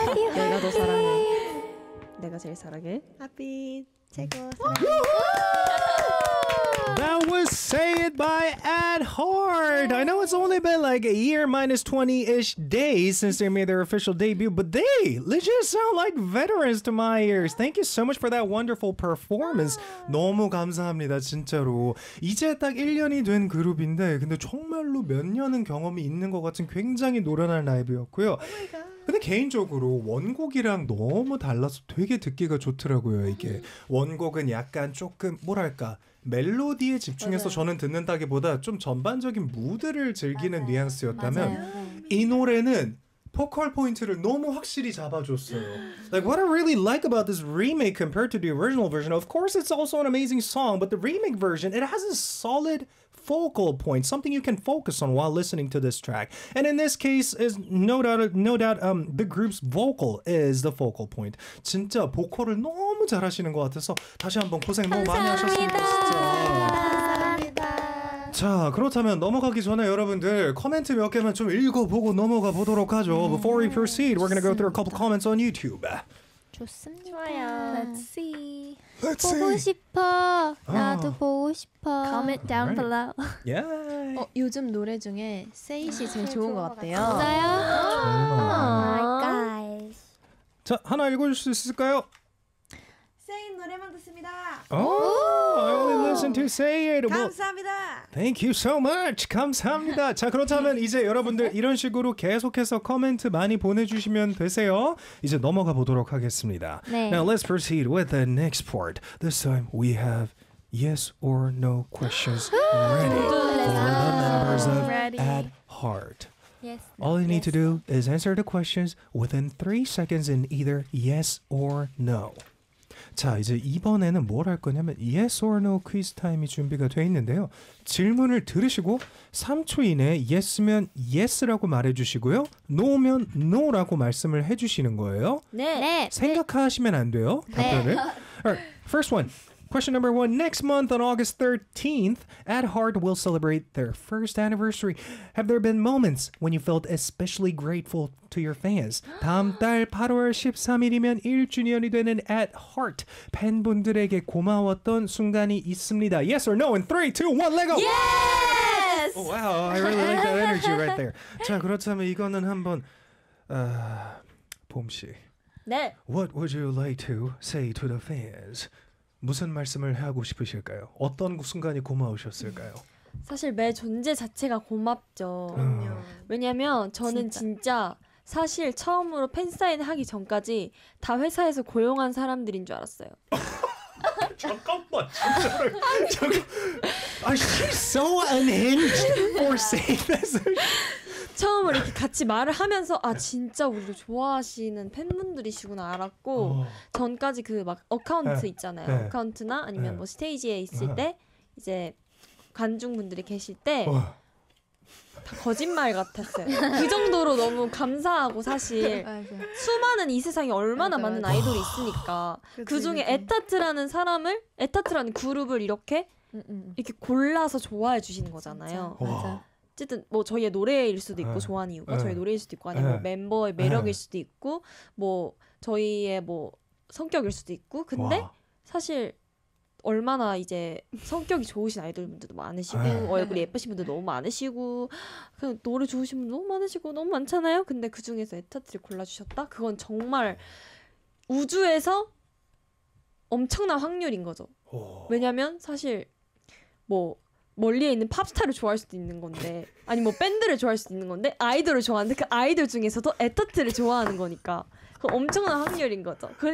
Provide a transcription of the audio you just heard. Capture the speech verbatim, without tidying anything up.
내가 더 사랑해. 내가 제일 사랑해. 하빛 최고. That was Say It by At Heart. I know it's only been like a year minus twenty-ish days since they made their official debut, but they legit sound like veterans to my ears. Thank you so much for that wonderful performance. 너무 감사합니다, 진짜로. 이제 딱 일 년이 된 그룹인데 근데 정말로 몇 년은 경험이 있는 것 같은 굉장히 노련한 라이브였고요. 근데 개인적으로 원곡이랑 너무 달라서 되게 듣기가 좋더라고요. 이게 원곡은 약간 조금 뭐랄까 멜로디에 집중해서 맞아요. 저는 듣는다기보다 좀 전반적인 무드를 즐기는 맞아요. 뉘앙스였다면 맞아요. 이 노래는 보컬 포인트를 너무 확실히 잡아줬어요. Like what I really like about this remake compared to the original version, of course it's also an amazing song, but the remake version, it has a solid focal point, something you can focus on while listening to this track. And in this case, is no doubt, no doubt, um, the group's vocal is the focal point. 진짜 보컬을 너무 잘하시는 것 같아서 다시 한번 고생 너무 많이 하셨습니다. 감사합니다. 자, 그렇다면 넘어가기 전에 여러분들 코멘트 몇 개만 좀 읽어보고 넘어가 보도록 하죠. Before we proceed, we're going to go through a couple comments on YouTube. 좋습니다. 좋아요. Let's see. Let's 보고 see. 싶어. 나도 어. 보고 싶어. Comment down Alright. below. Yeah. 어, 요즘 노래 중에 Say It이 제일 좋은 것 같아요. 진짜요? guys. 자, 하나 읽어줄 수 있을까요? 세인 노래만 듣습니다. Oh, I only listen to Say It. Well, 감사합니다. thank you so much. 감사합니다. 자, 그렇다면 이제 여러분들 이런 식으로 계속해서 코멘트 많이 보내주시면 되세요. 이제 넘어가 보도록 하겠습니다. 네. Now let's proceed with the next part. This time we have yes or no questions ready for the members of Ready. At Heart. Yes. All you need to do is answer the questions within three seconds in either yes or no. 자, 이제 이번에는 뭘 할 거냐면 yes or no 퀴즈 타임이 준비가 돼 있는데요. 질문을 들으시고 삼 초 이내에 yes면 yes라고 말해주시고요. no면 no라고 말씀을 해주시는 거예요. 네. 네. 생각하시면 안 돼요. 답변을. Alright, first one. Question number one. Next month on August thirteenth, At Heart will celebrate their first anniversary. Have there been moments when you felt especially grateful to your fans? 다음 달 팔월 십삼일이면 일 주년이 되는 At Heart. 팬분들에게 고마웠던 순간이 있습니다. Yes or no in three, two, one, let go! Yes! Oh, wow, I really like that energy right there. 자, 그렇다면 이거는 한번 어, 봄씨. 네. What would you like to say to the fans? 무슨 말씀을 하고 싶으실까요? 어떤 순간이 고마우셨을까요? 사실 매 존재 자체가 고맙죠. 그럼요. 왜냐면 저는 진짜. 진짜 사실 처음으로 팬사인 하기 전까지 다 회사에서 고용한 사람들인 줄 알았어요. 잠깐만, 진짜로. 잠깐. 아, she's so unhinged for saying this. 처음으로 이렇게 같이 말을 하면서 아 진짜 우리를 좋아하시는 팬분들이시구나 알았고 어. 전까지 그 막 어카운트 네. 있잖아요. 네. 어카운트나 아니면 네. 뭐 스테이지에 있을 어. 때 이제 관중분들이 계실 때 다 어. 거짓말 같았어요. 그 정도로 너무 감사하고 사실 수많은 이 세상에 얼마나 맞아, 많은 맞아. 아이돌이 있으니까 그치, 그 중에 그치. 에타트라는 사람을 에타트라는 그룹을 이렇게 음, 음. 이렇게 골라서 좋아해 주시는 거잖아요. 와. 맞아. 어쨌든 뭐 저희의 노래일 수도 있고 네. 좋아하는 이유가 네. 저희 노래일 수도 있고 아니면 네. 뭐 멤버의 매력일 네. 수도 있고 뭐 저희의 뭐 성격일 수도 있고 근데 와. 사실 얼마나 이제 성격이 좋으신 아이돌분들도 많으시고 네. 얼굴이 예쁘신 분들 너무 많으시고 그냥 노래 좋으신 분 너무 많으시고 너무 많잖아요. 근데 그 중에서 에타트를 골라주셨다? 그건 정말 우주에서 엄청난 확률인 거죠. 오. 왜냐면 사실 뭐 멀리에 있는 팝스타를 좋아할 수도 있는 건데 아니 뭐 밴드를 좋아할 수도 있는 건데 아이돌을 좋아하는데 그 아이돌 중에서도 에타트를 좋아하는 거니까 그 엄청난 확률인 거죠. 그,